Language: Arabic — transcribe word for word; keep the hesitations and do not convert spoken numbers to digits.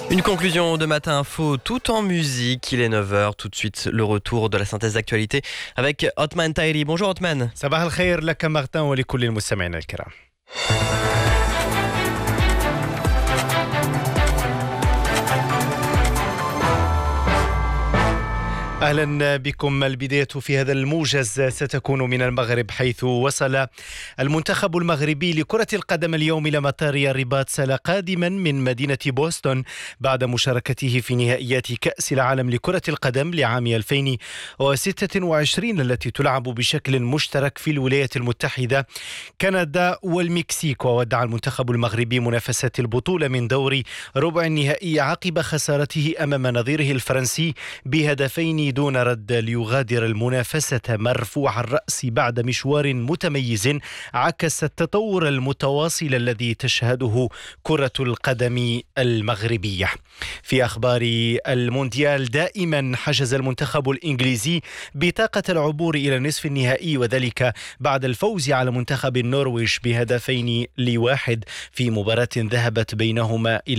Une conclusion de Matin Info tout en musique. Il est neuf heures. Tout de suite, le retour de la synthèse d'actualité avec Othman Tahiri. Bonjour Othman. صباح الخير لك مارتن ولكل المستمعين الكرام. أهلا بكم. البداية في هذا الموجز ستكون من المغرب، حيث وصل المنتخب المغربي لكرة القدم اليوم إلى مطار الرباط سلا قادما من مدينة بوسطن بعد مشاركته في نهائيات كأس العالم لكرة القدم لعام ألفين وستة وعشرين التي تلعب بشكل مشترك في الولايات المتحدة، كندا والمكسيك. وودع المنتخب المغربي منافسات البطولة من دور ربع النهائي عقب خسارته أمام نظيره الفرنسي بهدفين دون رد، ليغادر المنافسة مرفوع الرأس بعد مشوار متميز عكس التطور المتواصل الذي تشهده كرة القدم المغربية. في أخبار المونديال، دائما حجز المنتخب الإنجليزي بطاقة العبور إلى نصف النهائي، وذلك بعد الفوز على منتخب النرويج بهدفين لواحد في مباراة ذهبت بينهما إلى